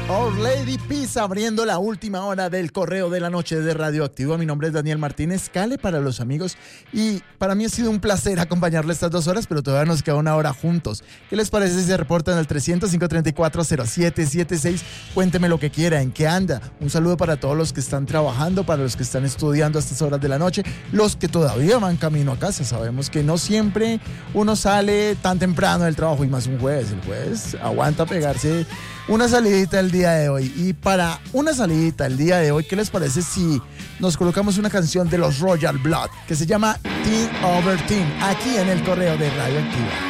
Our Lady Peace abriendo la última hora del Correo de la Noche de Radioactivo. Mi nombre es Daniel Martínez, Cale para los amigos, y para mí ha sido un placer acompañarle estas 2 horas, pero todavía nos queda 1 hora juntos. ¿Qué les parece si se reportan al 300-534-0776? Cuénteme lo que quiera, en qué anda. Un saludo para todos los que están trabajando, para los que están estudiando a estas horas de la noche, los que todavía van camino a casa. Sabemos que no siempre uno sale tan temprano del trabajo, y más un jueves. El jueves aguanta pegarse una salidita el día de hoy. Y para una salidita el día de hoy, ¿qué les parece si nos colocamos una canción de los Royal Blood que se llama Teen Over Teen, aquí en el Correo de Radioactivo?